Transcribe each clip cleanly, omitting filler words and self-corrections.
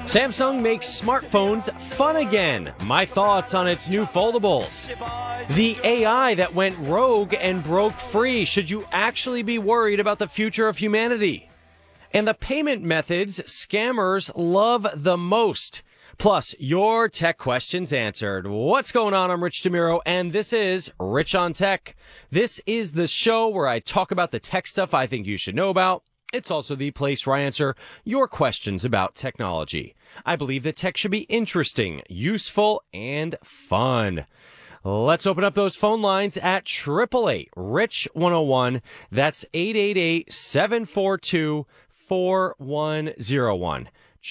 Samsung makes smartphones fun again. My thoughts on its new foldables. The AI that went rogue and broke free. Should you actually be worried about the future of humanity? And the payment methods scammers love the most. Plus, your tech questions answered. What's going on? I'm Rich DeMiro, and this is Rich on Tech. This is the show where I talk about the tech stuff I think you should know about. It's also the place where I answer your questions about technology. I believe that tech should be interesting, useful, and fun. Let's open up those phone lines at 888-RICH-101. That's 888-742-4101.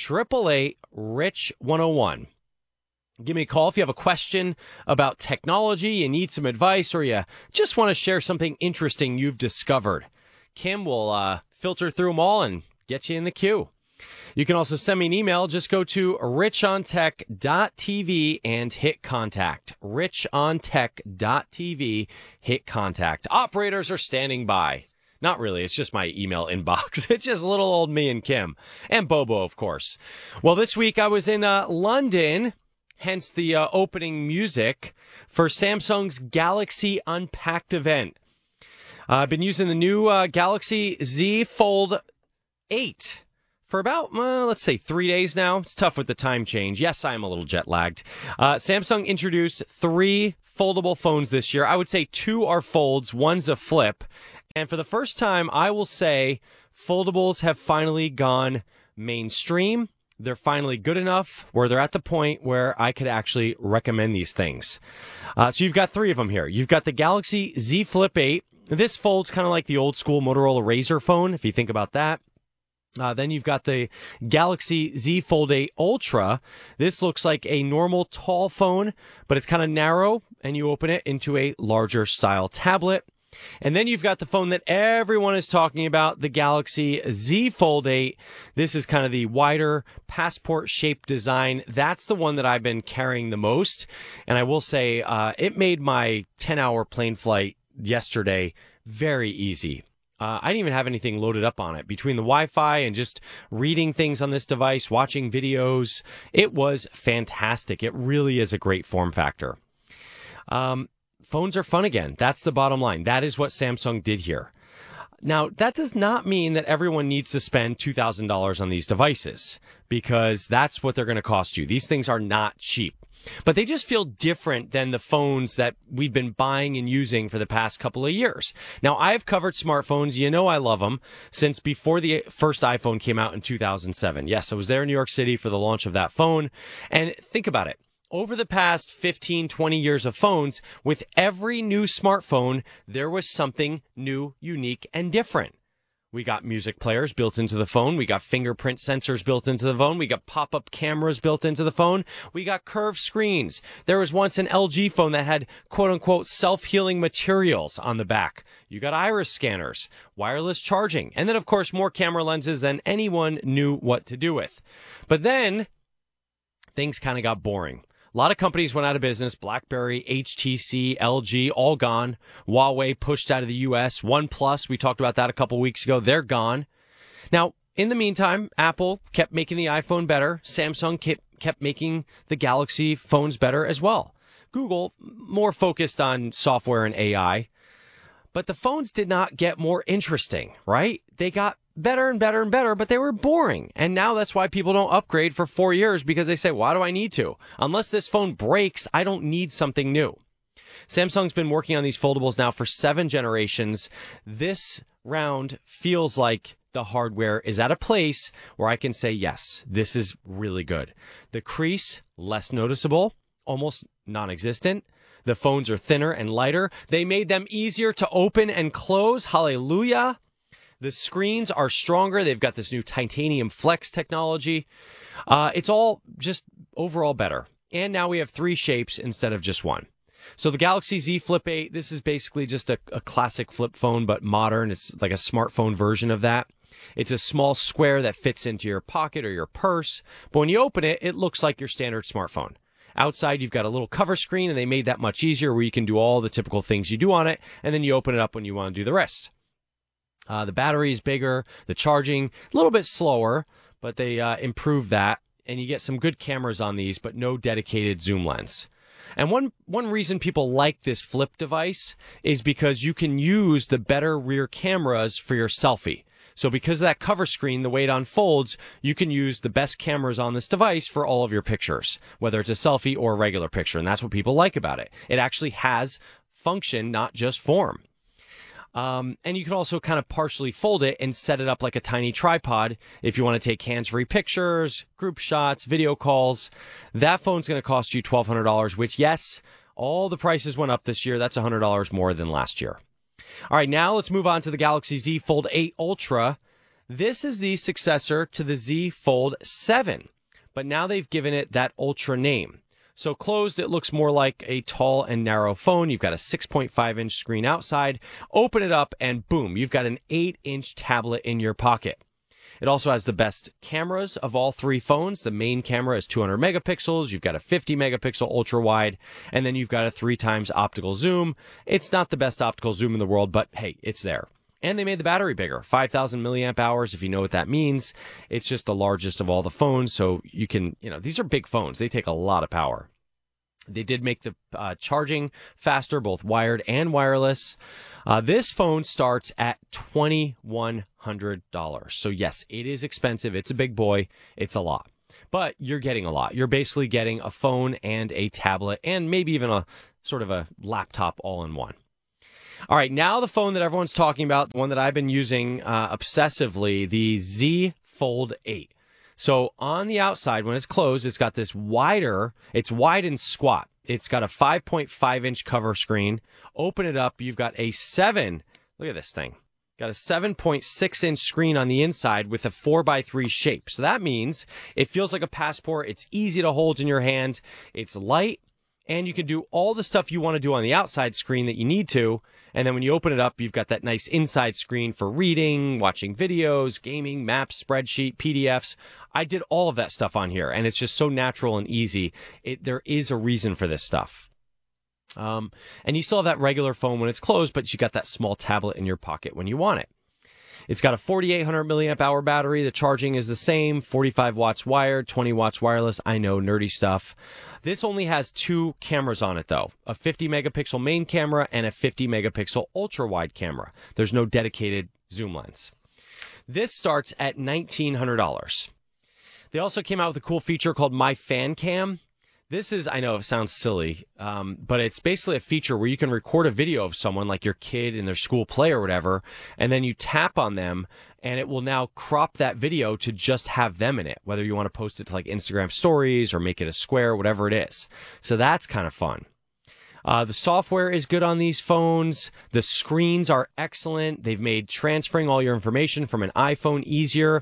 888-RICH-101. Give me a call if you have a question about technology, you need some advice, or you just want to share something interesting you've discovered. Kim will filter through them all and get you in the queue. You can also send me an email. Just go to richontech.tv and hit contact. richontech.tv, hit contact. Operators are standing by. Not really. It's just my email inbox. It's just little old me and Kim. And Bobo, of course. Well, this week I was in London, hence the opening music, for Samsung's Galaxy Unpacked event. I've been using the new Galaxy Z Fold 8 for about, let's say, 3 days now. It's tough with the time change. Yes, I am a little jet lagged. Samsung introduced 3 foldable phones this year. I would say 2 are folds, one's a flip. And for the first time, I will say foldables have finally gone mainstream. They're finally good enough where they're at the point where I could actually recommend these things. So you've got 3 of them here. You've got the Galaxy Z Flip 8. This folds kind of like the old school Motorola Razr phone, if you think about that. Then you've got the Galaxy Z Fold 8 Ultra. This looks like a normal tall phone, but it's kind of narrow, and you open it into a larger style tablet. And then you've got the phone that everyone is talking about, the Galaxy Z Fold 8. This is kind of the wider passport-shaped design. That's the one that I've been carrying the most. And I will say it made my 10-hour plane flight yesterday very easy. I didn't even have anything loaded up on it. Between the Wi-Fi and just reading things on this device, watching videos, it was fantastic. It really is a great form factor. Phones are fun again. That's the bottom line. That is what Samsung did here. Now, that does not mean that everyone needs to spend $2,000 on these devices, because that's what they're going to cost you. These things are not cheap. But they just feel different than the phones that we've been buying and using for the past couple of years. Now, I've covered smartphones. You know I love them since before the first iPhone came out in 2007. Yes, I was there in New York City for the launch of that phone. And think about it. Over the past 15, 20 years of phones, with every new smartphone, there was something new, unique, and different. We got music players built into the phone. We got fingerprint sensors built into the phone. We got pop-up cameras built into the phone. We got curved screens. There was once an LG phone that had quote-unquote self-healing materials on the back. You got iris scanners, wireless charging, and then, of course, more camera lenses than anyone knew what to do with. But then things kind of got boring. A lot of companies went out of business. BlackBerry, HTC, LG, all gone. Huawei pushed out of the U.S. OnePlus, we talked about that a couple weeks ago. They're gone. Now, in the meantime, Apple kept making the iPhone better. Samsung kept making the Galaxy phones better as well. Google, more focused on software and AI. But the phones did not get more interesting, right? They got better and better and better, but they were boring. And now that's why people don't upgrade for 4 years, because they say, why do I need to? Unless this phone breaks, I don't need something new. Samsung's been working on these foldables now for 7 generations. This round feels like the hardware is at a place where I can say, yes, this is really good. The crease, less noticeable, almost non-existent. The phones are thinner and lighter. They made them easier to open and close. Hallelujah. The screens are stronger. They've got this new titanium flex technology. It's all just overall better. And now we have 3 shapes instead of just 1. So the Galaxy Z Flip 8, this is basically just a classic flip phone, but modern. It's like a smartphone version of that. It's a small square that fits into your pocket or your purse. But when you open it, it looks like your standard smartphone. Outside, you've got a little cover screen, and they made that much easier where you can do all the typical things you do on it, and then you open it up when you want to do the rest. The battery is bigger, the charging a little bit slower, but they improved that and you get some good cameras on these, but no dedicated zoom lens. And one reason people like this flip device is because you can use the better rear cameras for your selfie. So because of that cover screen, the way it unfolds, you can use the best cameras on this device for all of your pictures, whether it's a selfie or a regular picture. And that's what people like about it. It actually has function, not just form. And you can also kind of partially fold it and set it up like a tiny tripod if you want to take hands-free pictures, group shots, video calls. That phone's going to cost you $1,200, which, yes, all the prices went up this year. That's $100 more than last year. All right, now let's move on to the Galaxy Z Fold 8 Ultra. This is the successor to the Z Fold 7, but now they've given it that Ultra name. So closed, it looks more like a tall and narrow phone. You've got a 6.5-inch screen outside. Open it up, and boom, you've got an 8-inch tablet in your pocket. It also has the best cameras of all three phones. The main camera is 200 megapixels. You've got a 50 megapixel ultra wide, and then you've got a 3 times optical zoom. It's not the best optical zoom in the world, but hey, it's there. And they made the battery bigger, 5,000 milliamp hours, if you know what that means. It's just the largest of all the phones, so you can, these are big phones. They take a lot of power. They did make the charging faster, both wired and wireless. This phone starts at $2,100. So yes, it is expensive. It's a big boy. It's a lot. But you're getting a lot. You're basically getting a phone and a tablet and maybe even a sort of a laptop all in one. All right, now the phone that everyone's talking about, the one that I've been using obsessively, the Z Fold 8. So on the outside, when it's closed, it's got this wider, it's wide and squat. It's got a 5.5-inch cover screen. Open it up, you've got a look at this thing. Got a 7.6-inch screen on the inside with a 4x3 shape. So that means it feels like a passport. It's easy to hold in your hand. It's light. And you can do all the stuff you want to do on the outside screen that you need to. And then when you open it up, you've got that nice inside screen for reading, watching videos, gaming, maps, spreadsheet, PDFs. I did all of that stuff on here, and it's just so natural and easy. There is a reason for this stuff. And you still have that regular phone when it's closed, but you got that small tablet in your pocket when you want it. It's got a 4,800 milliamp hour battery. The charging is the same, 45 watts wired, 20 watts wireless. I know, nerdy stuff. This only has 2 cameras on it, though. A 50 megapixel main camera and a 50 megapixel ultra wide camera. There's no dedicated zoom lens. This starts at $1,900. They also came out with a cool feature called My Fan Cam. This is, I know it sounds silly, but it's basically a feature where you can record a video of someone, like your kid in their school play or whatever, and then you tap on them, and it will now crop that video to just have them in it, whether you want to post it to like Instagram stories or make it a square, whatever it is. So that's kind of fun. The software is good on these phones. The screens are excellent. They've made transferring all your information from an iPhone easier.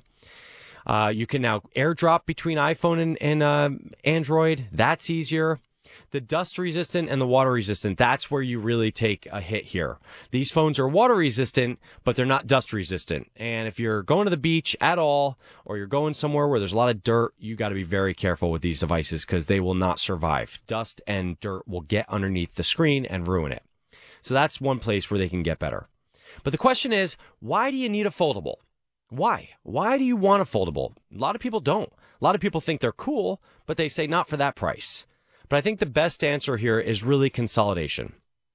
You can now airdrop between iPhone and Android. That's easier. The dust resistant and the water resistant, that's where you really take a hit here. These phones are water resistant, but they're not dust resistant. And if you're going to the beach at all, or you're going somewhere where there's a lot of dirt, you got to be very careful with these devices because they will not survive. Dust and dirt will get underneath the screen and ruin it. So that's one place where they can get better. But the question is, why do you need a foldable? Why? Why do you want a foldable? A lot of people don't. A lot of people think they're cool, but they say not for that price. But I think the best answer here is really consolidation.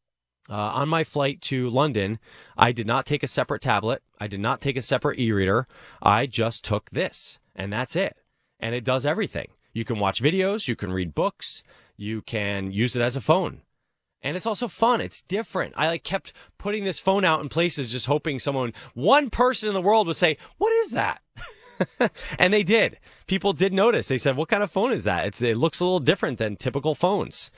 On my flight to London, I did not take a separate tablet. I did not take a separate e-reader. I just took this, and that's it. And it does everything. You can watch videos. You can read books. You can use it as a phone. And it's also fun. It's different. I kept putting this phone out in places just hoping one person in the world would say, "What is that?" And they did. People did notice. They said, "What kind of phone is that?" It looks a little different than typical phones.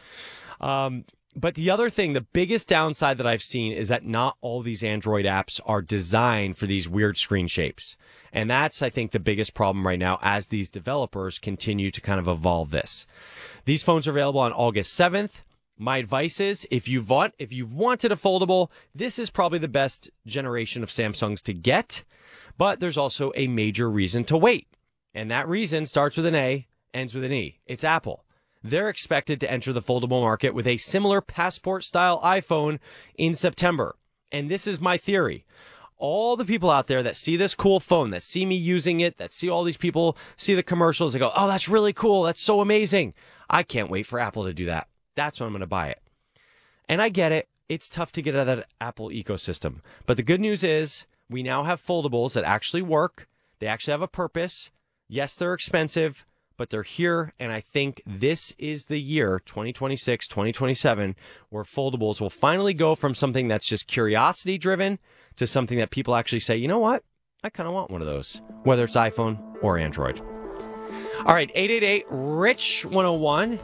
But the other thing, the biggest downside that I've seen is that not all these Android apps are designed for these weird screen shapes. And that's, I think, the biggest problem right now as these developers continue to kind of evolve this. These phones are available on August 7th. My advice is, if you've wanted a foldable, this is probably the best generation of Samsungs to get. But there's also a major reason to wait. And that reason starts with an A, ends with an E. It's Apple. They're expected to enter the foldable market with a similar passport-style iPhone in September. And this is my theory. all the people out there that see this cool phone, that see me using it, that see all these people, see the commercials, they go, oh, that's really cool. That's so amazing. I can't wait for Apple to do that. That's when I'm going to buy it. And I get it. It's tough to get out of that Apple ecosystem. But the good news is we now have foldables that actually work. They actually have a purpose. Yes, they're expensive, but they're here. And I think this is the year, 2026, 2027, where foldables will finally go from something that's just curiosity driven to something that people actually say, you know what? I kind of want one of those, whether it's iPhone or Android. All right, 888-RICH-101,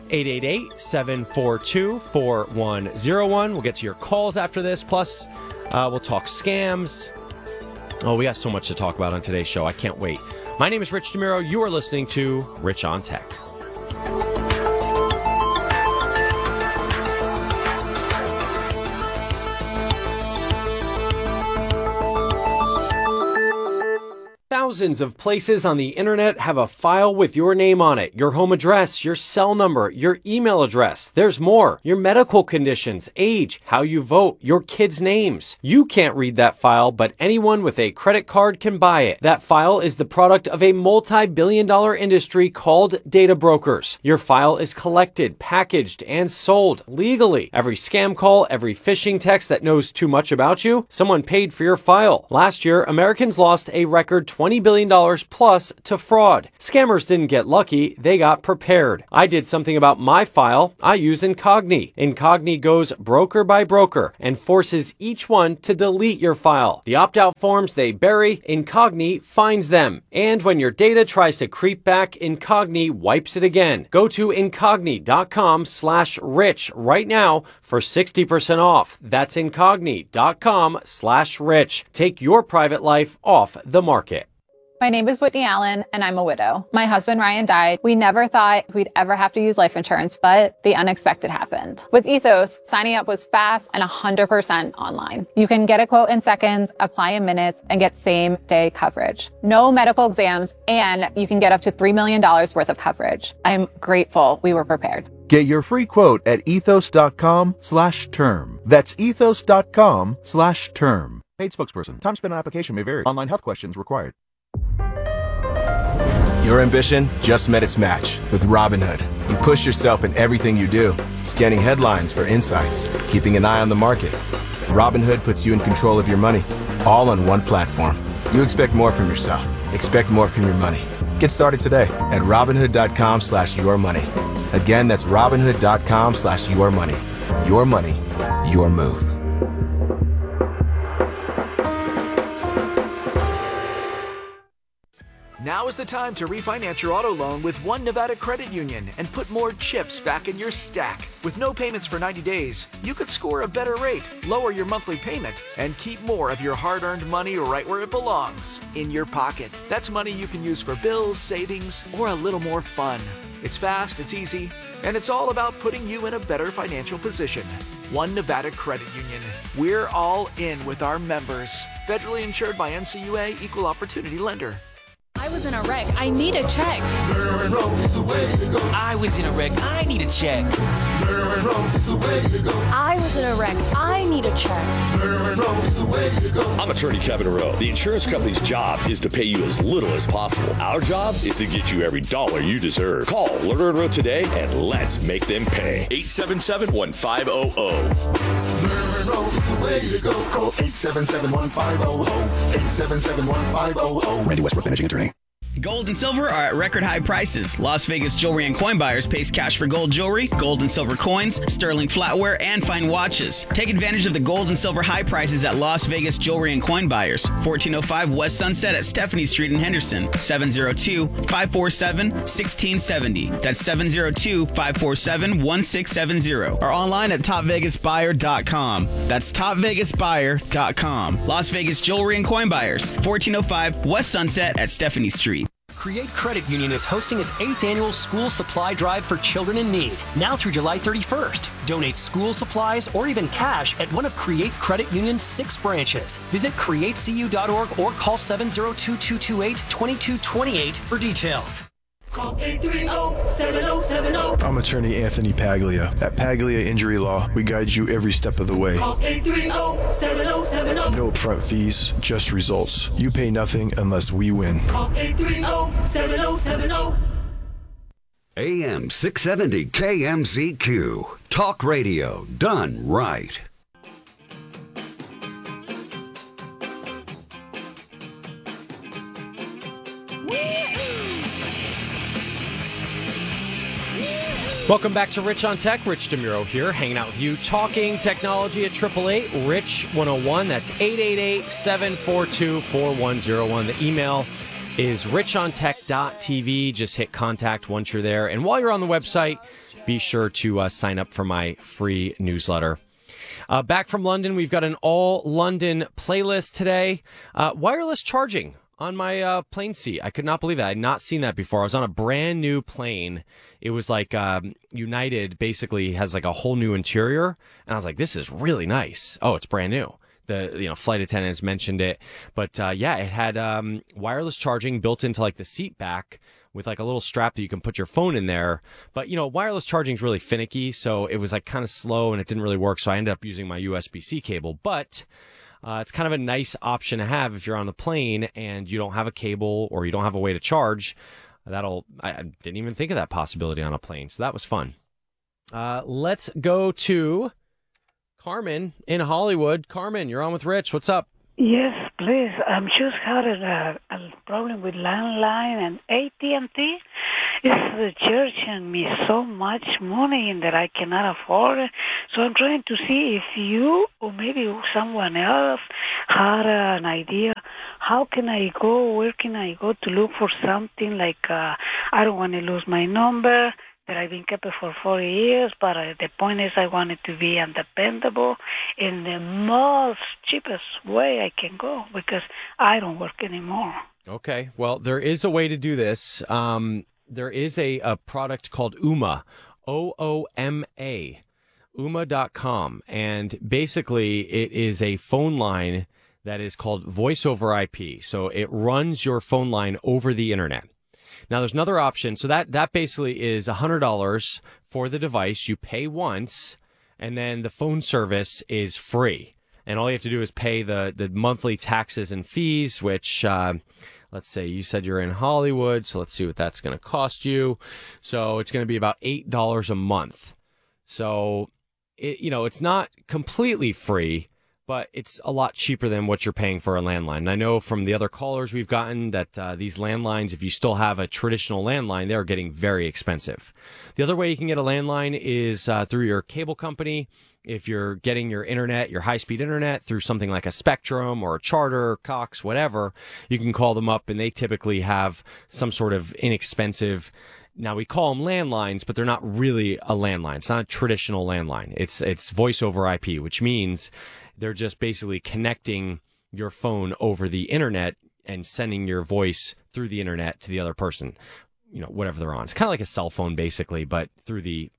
888-742-4101. We'll get to your calls after this. Plus, we'll talk scams. Oh, we got so much to talk about on today's show. I can't wait. My name is Rich DeMuro. You are listening to Rich on Tech. Thousands of places on the internet have a file with your name on it, your home address, your cell number, your email address. There's more. Your medical conditions, age, how you vote, your kids' names. You can't read that file, but anyone with a credit card can buy it. That file is the product of a multi-billion-dollar industry called data brokers. Your file is collected, packaged, and sold legally. Every scam call, every phishing text that knows too much about you, someone paid for your file. Last year, Americans lost a record $20 billion plus to fraud. Scammers didn't get lucky, they got prepared. I did something about my file. I use Incogni. Incogni goes broker by broker and forces each one to delete your file. The opt-out forms they bury, Incogni finds them. And when your data tries to creep back, Incogni wipes it again. Go to Incogni.com/rich right now for 60% off. That's Incogni.com/rich. Take your private life off the market. My name is Whitney Allen, and I'm a widow. My husband, Ryan, died. We never thought we'd ever have to use life insurance, but the unexpected happened. With Ethos, signing up was fast and 100% online. You can get a quote in seconds, apply in minutes, and get same-day coverage. No medical exams, and you can get up to $3 million worth of coverage. I'm grateful we were prepared. Get your free quote at ethos.com/term. That's ethos.com/term. Paid spokesperson. Time spent on application may vary. Online health questions required. Your ambition just met its match with Robinhood. You push yourself in everything you do, scanning headlines for insights, keeping an eye on the market. Robinhood puts you in control of your money, all on one platform. You expect more from yourself. Expect more from your money. Get started today at Robinhood.com/yourmoney. Again, that's Robinhood.com/yourmoney. Your money, your move. Now is the time to refinance your auto loan with One Nevada Credit Union and put more chips back in your stack. With no payments for 90 days, you could score a better rate, lower your monthly payment, and keep more of your hard-earned money right where it belongs, in your pocket. That's money you can use for bills, savings, or a little more fun. It's fast, it's easy, and it's all about putting you in a better financial position. One Nevada Credit Union. We're all in with our members. Federally insured by NCUA, Equal Opportunity Lender. I was in a wreck. I need a check. I was in a wreck. I need a check. I was in a wreck. I need a check. I'm attorney Kevin Rowe. The insurance company's job is to pay you as little as possible. Our job is to get you every dollar you deserve. Call Lerner & Rowe today and let's make them pay. 877-1500. Call 877-1500. 877-1500. Randy Westbrook, managing attorney. Gold and silver are at record high prices. Las Vegas Jewelry and Coin Buyers pays cash for gold jewelry, gold and silver coins, sterling flatware, and fine watches. Take advantage of the gold and silver high prices at Las Vegas Jewelry and Coin Buyers, 1405 West Sunset at Stephanie Street in Henderson, 702-547-1670. That's 702-547-1670. Or online at topvegasbuyer.com. That's topvegasbuyer.com. Las Vegas Jewelry and Coin Buyers, 1405 West Sunset at Stephanie Street. Create Credit Union is hosting its 8th annual school supply drive for children in need, now through July 31st. Donate school supplies or even cash at one of Create Credit Union's 6 branches. Visit createcu.org or call 702-228-2228 for details. Call 830-7070. I'm attorney Anthony Paglia. At Paglia Injury Law, we guide you every step of the way. Call 830-7070. No upfront fees, just results. You pay nothing unless we win. Call 830-7070. AM 670 KMZQ. Talk radio done right. Welcome back to Rich on Tech. Rich DeMuro here, hanging out with you, talking technology at 888-RICH-101. That's 888-742-4101. The email is richontech.tv. Just hit contact once you're there. And while you're on the website, be sure to sign up for my free newsletter. Back from London, we've got an all London playlist today. Wireless charging on my plane seat. I could not believe that. I had not seen that before. I was on a brand new plane. It was like United basically has like a whole new interior. And I was like, this is really nice. Oh, it's brand new. The flight attendants mentioned it. But yeah, it had wireless charging built into like the seat back with like a little strap that you can put your phone in there. But, wireless charging is really finicky. So it was like kind of slow and it didn't really work. So I ended up using my USB-C cable. But it's kind of a nice option to have if you're on the plane and you don't have a cable or you don't have a way to charge. I didn't even think of that possibility on a plane. So that was fun. Let's go to Carmen in Hollywood. Carmen, you're on with Rich. What's up? Yes, please. I'm just having a problem with landline and AT&T. It's charging me so much money that I cannot afford it. So I'm trying to see if you or maybe someone else had an idea. How can I go? Where can I go to look for something like I don't want to lose my number that I've been kept for 40 years, but the point is I want it to be undependable in the most cheapest way I can go because I don't work anymore. Okay. Well, there is a way to do this. There is a product called Ooma, O-O-M-A, Ooma.com. And basically it is a phone line that is called voice over IP. So it runs your phone line over the internet. Now, there's another option. So that basically is $100 for the device. You pay once, and then the phone service is free. And all you have to do is pay the monthly taxes and fees, which, let's say you said you're in Hollywood. So let's see what that's going to cost you. So it's going to be about $8 a month. So, it's not completely free, but it's a lot cheaper than what you're paying for a landline. And I know from the other callers we've gotten that these landlines, if you still have a traditional landline, they're getting very expensive. The other way you can get a landline is through your cable company. If you're getting your internet, your high-speed internet through something like a Spectrum or a Charter, Cox, whatever, you can call them up and they typically have some sort of inexpensive. Now, we call them landlines, but they're not really a landline. It's not a traditional landline. It's voice over IP, which means they're just basically connecting your phone over the internet and sending your voice through the internet to the other person, whatever they're on. It's kind of like a cell phone, basically, but through the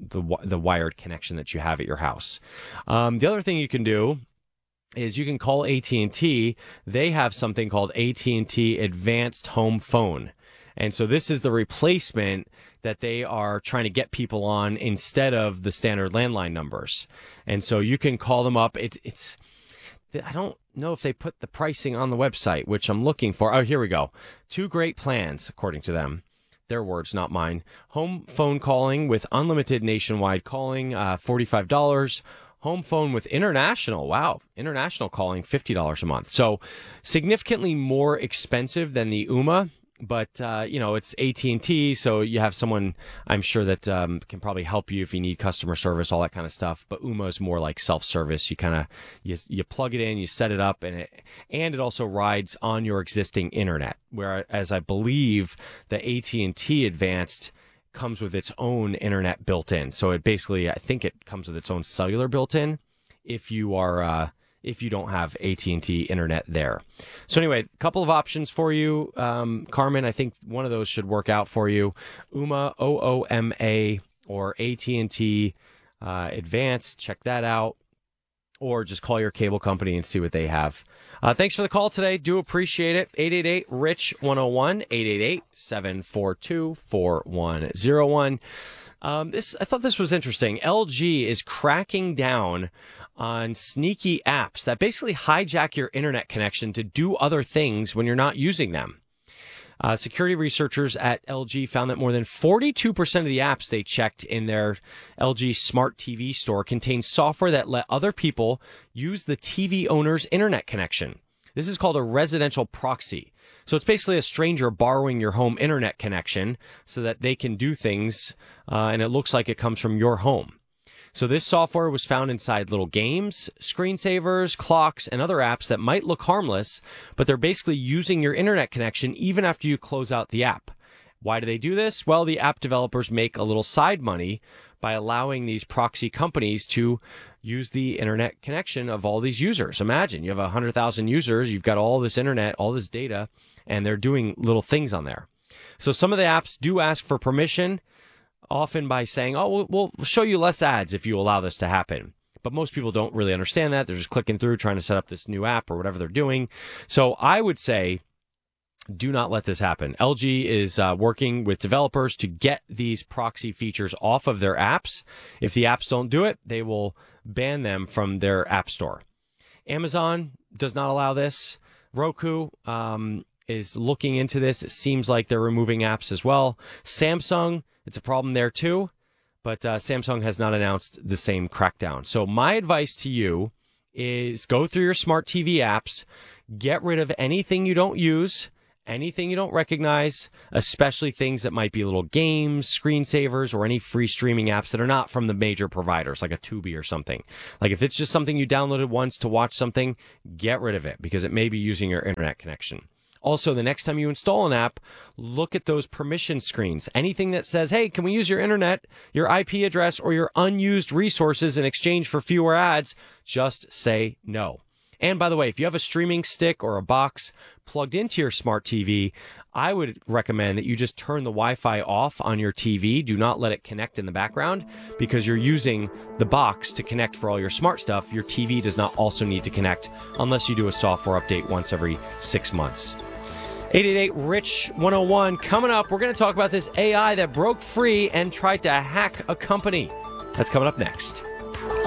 wired connection that you have at your house. The other thing you can do is you can call AT&T. They have something called AT&T Advanced Home Phone. And so this is the replacement that they are trying to get people on instead of the standard landline numbers. And so you can call them up. It's I don't know if they put the pricing on the website, which I'm looking for. Oh, here we go. 2 great plans, according to them. Their words, not mine. Home phone calling with unlimited nationwide calling, $45. Home phone with international, international calling, $50 a month. So significantly more expensive than the Ooma. But, it's AT&T, so you have someone, I'm sure, that can probably help you if you need customer service, all that kind of stuff. But Ooma is more like self-service. You kind of, you plug it in, you set it up, and it also rides on your existing internet. Whereas I believe the AT&T Advanced comes with its own internet built in. So it basically, I think it comes with its own cellular built in if you are, if you don't have AT&T internet there. So anyway, a couple of options for you. Carmen, I think one of those should work out for you. Ooma, O-O-M-A, or AT&T Advanced. Check that out. or just call your cable company and see what they have. Thanks for the call today. Do appreciate it. 888-RICH-101, 888-742-4101. I thought this was interesting. LG is cracking down on sneaky apps that basically hijack your internet connection to do other things when you're not using them. Security researchers at LG found that more than 42% of the apps they checked in their LG Smart TV store contain software that let other people use the TV owner's internet connection. This is called a residential proxy. So it's basically a stranger borrowing your home internet connection so that they can do things, and it looks like it comes from your home. So this software was found inside little games, screensavers, clocks, and other apps that might look harmless, but they're basically using your internet connection even after you close out the app. Why do they do this? Well, the app developers make a little side money by allowing these proxy companies to use the internet connection of all these users. Imagine you have 100,000 users, you've got all this internet, all this data, and they're doing little things on there. So some of the apps do ask for permission, often by saying, oh, we'll show you less ads if you allow this to happen. But most people don't really understand that. They're just clicking through, trying to set up this new app or whatever they're doing. So I would say, do not let this happen. LG is working with developers to get these proxy features off of their apps. If the apps don't do it, they will ban them from their app store. Amazon does not allow this. Roku is looking into this. It seems like they're removing apps as well. Samsung, it's a problem there too, but Samsung has not announced the same crackdown. So my advice to you is go through your smart TV apps, get rid of anything you don't use, anything you don't recognize, especially things that might be little games, screensavers, or any free streaming apps that are not from the major providers, like a Tubi or something. Like if it's just something you downloaded once to watch something, get rid of it because it may be using your internet connection. Also, the next time you install an app, look at those permission screens. Anything that says, hey, can we use your internet, your IP address, or your unused resources in exchange for fewer ads, just say no. And by the way, if you have a streaming stick or a box plugged into your smart TV, I would recommend that you just turn the Wi-Fi off on your TV. Do not let it connect in the background because you're using the box to connect for all your smart stuff. Your TV does not also need to connect unless you do a software update once every 6 months. 888-RICH-101. Coming up, we're going to talk about this AI that broke free and tried to hack a company. That's coming up next.